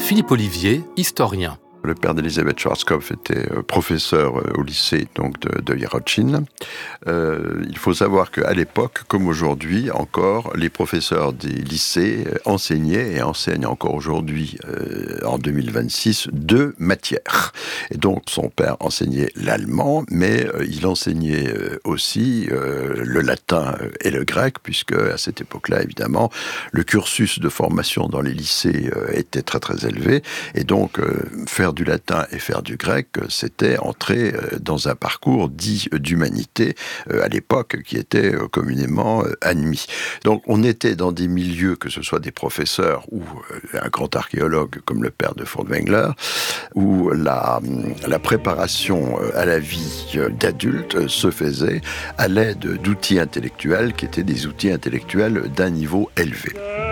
Philippe Olivier, historien. Le père d'Elisabeth Schwarzkopf était professeur au lycée donc de Jiroczyn. Il faut savoir qu'à l'époque, comme aujourd'hui encore, les professeurs des lycées enseignaient et enseignent encore aujourd'hui, en 2026, 2 matières. Et donc son père enseignait l'allemand, mais il enseignait aussi le latin et le grec, puisque à cette époque-là, évidemment, le cursus de formation dans les lycées était très très élevé. Et donc faire du latin et faire du grec, c'était entrer dans un parcours dit d'humanité à l'époque qui était communément admis. Donc on était dans des milieux, que ce soit des professeurs ou un grand archéologue comme le père de Furtwängler, où la préparation à la vie d'adulte se faisait à l'aide d'outils intellectuels qui étaient des outils intellectuels d'un niveau élevé.